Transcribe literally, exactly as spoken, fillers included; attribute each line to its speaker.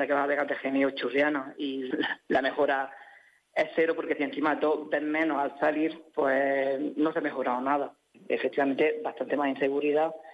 Speaker 1: anda que vas a pegar de genio churriana y la mejora es cero, porque si encima tú ves menos al salir, pues no se ha mejorado nada. Efectivamente, bastante más inseguridad